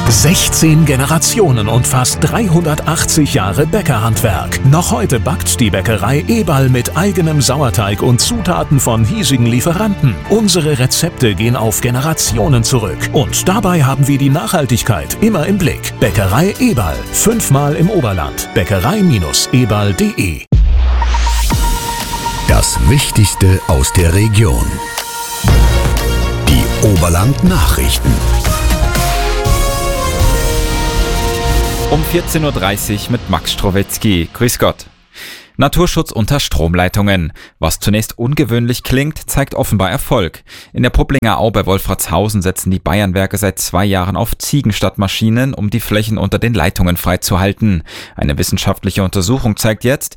16 Generationen und fast 380 Jahre Bäckerhandwerk. Noch heute backt die Bäckerei Eberl mit eigenem Sauerteig und Zutaten von hiesigen Lieferanten. Unsere Rezepte gehen auf Generationen zurück. Und dabei haben wir die Nachhaltigkeit immer im Blick. Bäckerei Eberl. 5-mal im Oberland. Bäckerei-eberl.de. Das Wichtigste aus der Region. Die Oberland-Nachrichten. Um 14.30 Uhr mit Max Strowetzky. Grüß Gott. Naturschutz unter Stromleitungen. Was zunächst ungewöhnlich klingt, zeigt offenbar Erfolg. In der Pupplinger Au bei Wolfratshausen setzen die Bayernwerke seit 2 Jahren auf Ziegen statt Maschinen, um die Flächen unter den Leitungen freizuhalten. Eine wissenschaftliche Untersuchung zeigt jetzt,